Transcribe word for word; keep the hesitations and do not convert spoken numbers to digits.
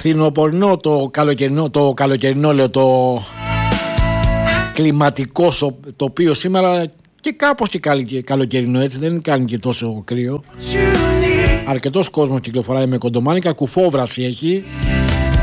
φθινοπορεινό, το καλοκαιρινό, το καλοκαιρινό λέω, το κλιματικό τοπίο σήμερα και κάπως και καλοκαιρινό, έτσι, δεν κάνει και τόσο κρύο. Αρκετός κόσμος κυκλοφοράει με κοντομάνικα, κουφόβραση έχει.